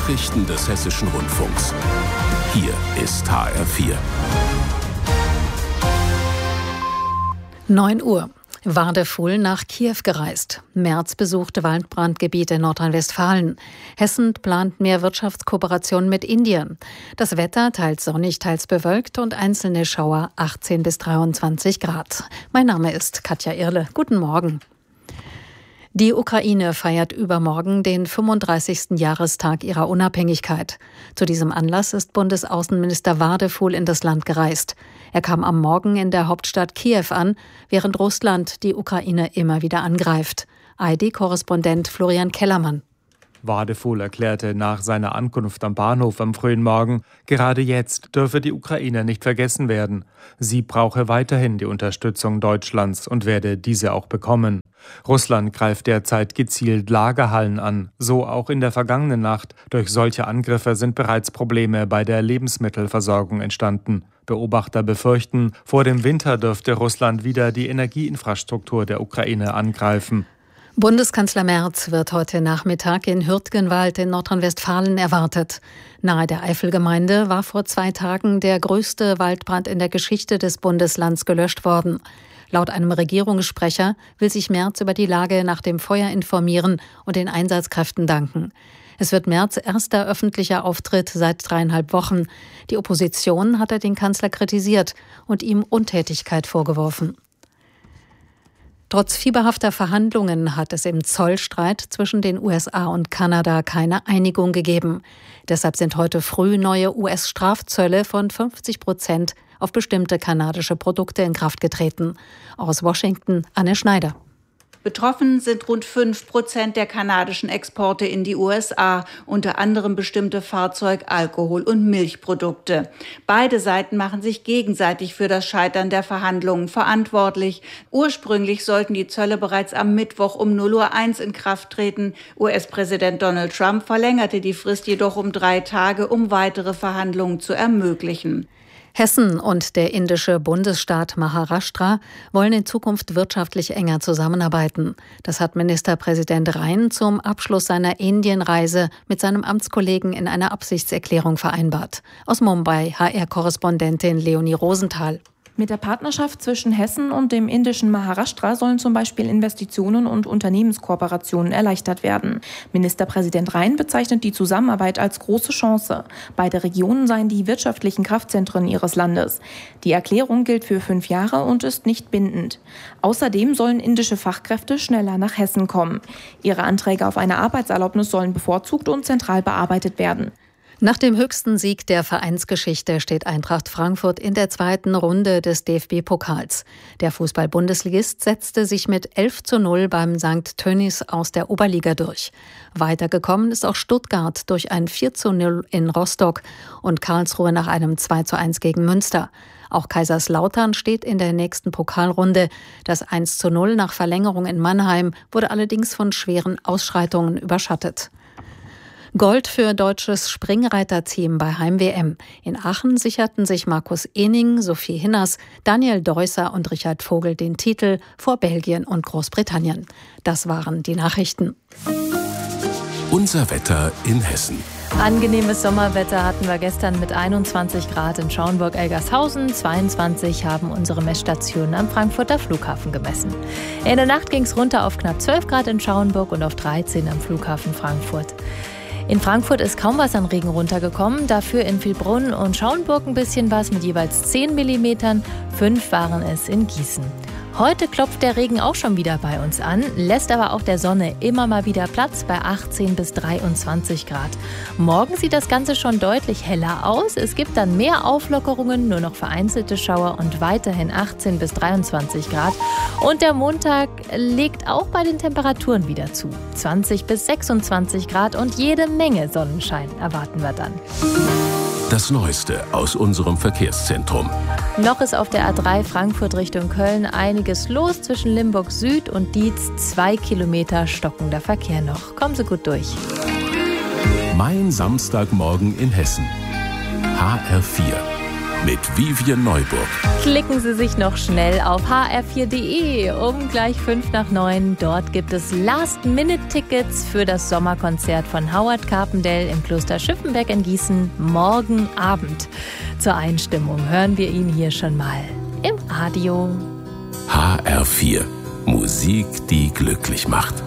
Nachrichten des Hessischen Rundfunks. Hier ist HR4. 9 Uhr. Wadefuhl nach Kiew gereist. Merz besuchte Waldbrandgebiete in Nordrhein-Westfalen. Hessen plant mehr Wirtschaftskooperation mit Indien. Das Wetter teils sonnig, teils bewölkt und einzelne Schauer 18 bis 23 Grad. Mein Name ist Katja Irle. Guten Morgen. Die Ukraine feiert übermorgen den 35. Jahrestag ihrer Unabhängigkeit. Zu diesem Anlass ist Bundesaußenminister Wadefuhl in das Land gereist. Er kam am Morgen in der Hauptstadt Kiew an, während Russland die Ukraine immer wieder angreift. ARD-Korrespondent Florian Kellermann. Wadefuhl erklärte nach seiner Ankunft am Bahnhof am frühen Morgen, gerade jetzt dürfe die Ukraine nicht vergessen werden. Sie brauche weiterhin die Unterstützung Deutschlands und werde diese auch bekommen. Russland greift derzeit gezielt Lagerhallen an, so auch in der vergangenen Nacht. Durch solche Angriffe sind bereits Probleme bei der Lebensmittelversorgung entstanden. Beobachter befürchten, vor dem Winter dürfte Russland wieder die Energieinfrastruktur der Ukraine angreifen. Bundeskanzler Merz wird heute Nachmittag in Hürtgenwald in Nordrhein-Westfalen erwartet. Nahe der Eifelgemeinde war vor 2 Tagen der größte Waldbrand in der Geschichte des Bundeslands gelöscht worden. Laut einem Regierungssprecher will sich Merz über die Lage nach dem Feuer informieren und den Einsatzkräften danken. Es wird Merz erster öffentlicher Auftritt seit 3,5 Wochen. Die Opposition hatte den Kanzler kritisiert und ihm Untätigkeit vorgeworfen. Trotz fieberhafter Verhandlungen hat es im Zollstreit zwischen den USA und Kanada keine Einigung gegeben. Deshalb sind heute früh neue US-Strafzölle von 50% auf bestimmte kanadische Produkte in Kraft getreten. Aus Washington Anne Schneider. Betroffen sind rund 5% der kanadischen Exporte in die USA, unter anderem bestimmte Fahrzeug-, Alkohol- und Milchprodukte. Beide Seiten machen sich gegenseitig für das Scheitern der Verhandlungen verantwortlich. Ursprünglich sollten die Zölle bereits am Mittwoch um 0:01 Uhr in Kraft treten. US-Präsident Donald Trump verlängerte die Frist jedoch um 3 Tage, um weitere Verhandlungen zu ermöglichen. Hessen und der indische Bundesstaat Maharashtra wollen in Zukunft wirtschaftlich enger zusammenarbeiten. Das hat Ministerpräsident Rhein zum Abschluss seiner Indienreise mit seinem Amtskollegen in einer Absichtserklärung vereinbart. Aus Mumbai HR-Korrespondentin Leonie Rosenthal. Mit der Partnerschaft zwischen Hessen und dem indischen Maharashtra sollen zum Beispiel Investitionen und Unternehmenskooperationen erleichtert werden. Ministerpräsident Rhein bezeichnet die Zusammenarbeit als große Chance. Beide Regionen seien die wirtschaftlichen Kraftzentren ihres Landes. Die Erklärung gilt für 5 Jahre und ist nicht bindend. Außerdem sollen indische Fachkräfte schneller nach Hessen kommen. Ihre Anträge auf eine Arbeitserlaubnis sollen bevorzugt und zentral bearbeitet werden. Nach dem höchsten Sieg der Vereinsgeschichte steht Eintracht Frankfurt in der 2. Runde des DFB-Pokals. Der Fußball-Bundesligist setzte sich mit 11:0 beim St. Tönnies aus der Oberliga durch. Weitergekommen ist auch Stuttgart durch ein 4:0 in Rostock und Karlsruhe nach einem 2:1 gegen Münster. Auch Kaiserslautern steht in der nächsten Pokalrunde. Das 1:0 nach Verlängerung in Mannheim wurde allerdings von schweren Ausschreitungen überschattet. Gold für deutsches Springreiterteam bei Heim-WM. In Aachen sicherten sich Markus Ening, Sophie Hinners, Daniel Deusser und Richard Vogel den Titel vor Belgien und Großbritannien. Das waren die Nachrichten. Unser Wetter in Hessen. Angenehmes Sommerwetter hatten wir gestern mit 21 Grad in Schaumburg-Elgershausen. 22 haben unsere Messstationen am Frankfurter Flughafen gemessen. In der Nacht ging es runter auf knapp 12 Grad in Schauenburg und auf 13 am Flughafen Frankfurt. In Frankfurt ist kaum was an Regen runtergekommen, dafür in Vilbrunnen und Schauenburg ein bisschen was mit jeweils 10 mm, 5 waren es in Gießen. Heute klopft der Regen auch schon wieder bei uns an, lässt aber auch der Sonne immer mal wieder Platz bei 18 bis 23 Grad. Morgen sieht das Ganze schon deutlich heller aus. Es gibt dann mehr Auflockerungen, nur noch vereinzelte Schauer und weiterhin 18 bis 23 Grad. Und der Montag legt auch bei den Temperaturen wieder zu. 20 bis 26 Grad und jede Menge Sonnenschein erwarten wir dann. Das Neueste aus unserem Verkehrszentrum. Noch ist auf der A3 Frankfurt Richtung Köln einiges los. Zwischen Limburg Süd und Dietz 2 Kilometer stockender Verkehr noch. Kommen Sie gut durch. Mein Samstagmorgen in Hessen. HR4. mit Vivian Neuburg. Klicken Sie sich noch schnell auf hr4.de um gleich 8:55. Dort gibt es Last-Minute-Tickets für das Sommerkonzert von Howard Carpendale im Kloster Schiffenberg in Gießen morgen Abend. Zur Einstimmung hören wir ihn hier schon mal im Radio. HR4. Musik, die glücklich macht.